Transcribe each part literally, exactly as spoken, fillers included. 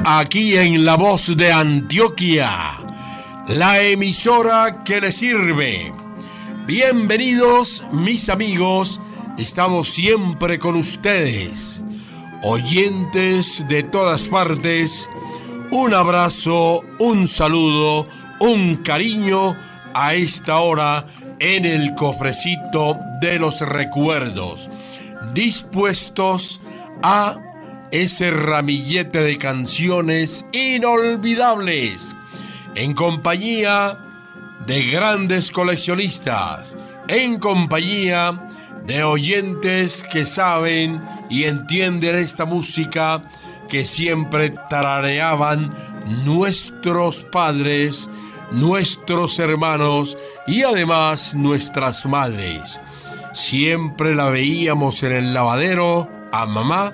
aquí en La Voz de Antioquia, la emisora que le sirve. Bienvenidos, mis amigos, estamos siempre con ustedes, oyentes de todas partes. Un abrazo, un saludo, un cariño a esta hora en el cofrecito de los recuerdos, dispuestos a ese ramillete de canciones inolvidables, en compañía de grandes coleccionistas, en compañía de oyentes que saben y entienden esta música que siempre tarareaban nuestros padres, nuestros hermanos y además nuestras madres. Siempre la veíamos en el lavadero a mamá,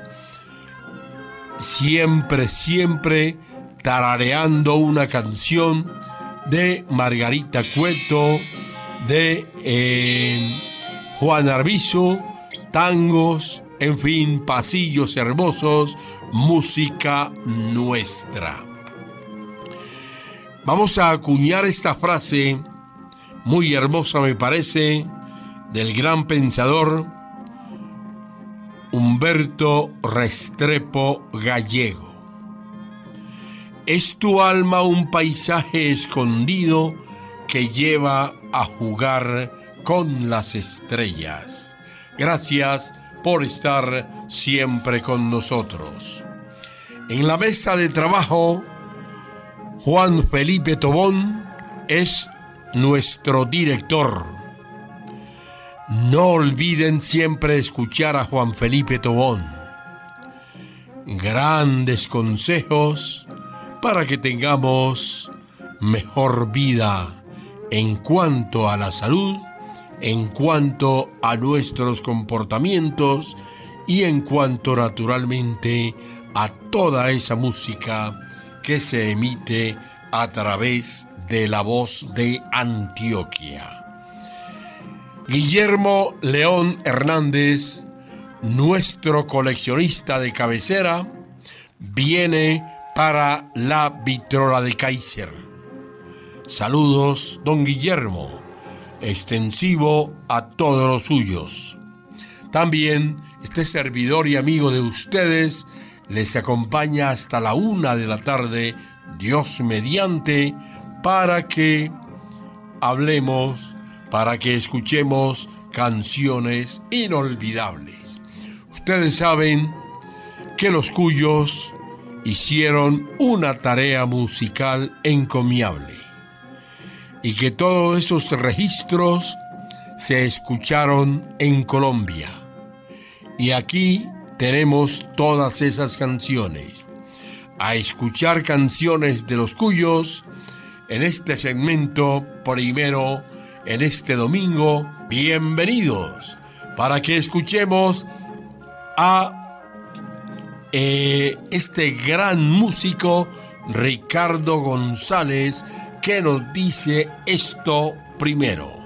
siempre, siempre tarareando una canción de Margarita Cueto, de eh, Juan Arvizu, tangos, en fin, pasillos hermosos, música nuestra. Vamos a acuñar esta frase, muy hermosa me parece, del gran pensador Humberto Restrepo Gallego. Es tu alma un paisaje escondido que lleva a jugar con las estrellas. Gracias por estar siempre con nosotros. En la mesa de trabajo, Juan Felipe Tobón es nuestro director. No olviden siempre escuchar a Juan Felipe Tobón. Grandes consejos para que tengamos mejor vida en cuanto a la salud, en cuanto a nuestros comportamientos y en cuanto naturalmente a toda esa música que se emite a través de La Voz de Antioquia. Guillermo León Hernández, nuestro coleccionista de cabecera, viene para la vitrola de Kaiser. Saludos, don Guillermo, extensivo a todos los suyos. También este servidor y amigo de ustedes les acompaña hasta la una de la tarde, Dios mediante, para que hablemos, para que escuchemos canciones inolvidables. Ustedes saben que los Cuyos hicieron una tarea musical encomiable y que todos esos registros se escucharon en Colombia. Y aquí tenemos todas esas canciones. A escuchar canciones de los Cuyos en este segmento primero, en este domingo. Bienvenidos para que escuchemos a eh, este gran músico Ricardo González, que nos dice esto primero.